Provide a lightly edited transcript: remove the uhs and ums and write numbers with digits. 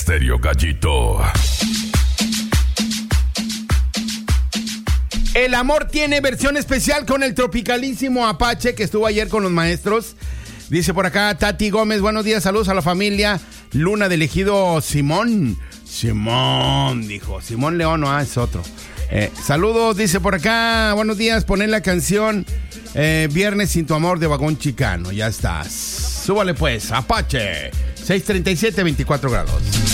Estéreo Gallito. El amor tiene versión especial con el tropicalísimo Apache que estuvo ayer con los maestros. Dice por acá Tati Gómez, buenos días, saludos a la familia Luna del Ejido Simón. Simón, dijo. Simón León, no, es otro. Saludos, dice por acá, buenos días, poner la canción Viernes sin tu amor de Vagón Chicano. Ya estás. Súbale pues, Apache. 6:37, 24 grados.